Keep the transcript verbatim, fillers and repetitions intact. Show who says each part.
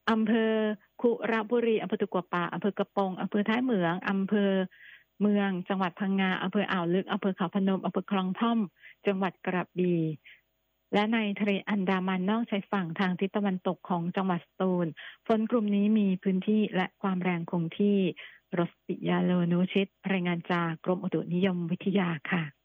Speaker 1: อำเภอคุระบุรีอำเภอตะกัวป่าอำเภอกระโปงอำเภอท้ายเหมืองอำเภอเมืองจังหวัดพังงาอำเภออ่าวลึกอำเภอเขาพนมอำเภอคลองท่อมจังหวัดกระบี่และในทะเลอันดามันนอกชายฝั่งทางทิศตะวันตกของจังหวัดสตูลฝนกลุ่มนี้มีพื้นที่และความแรงคงที่รสปิยาโลนุชิตรายงานจากกรมอุตุนิยมวิทยาค่ะ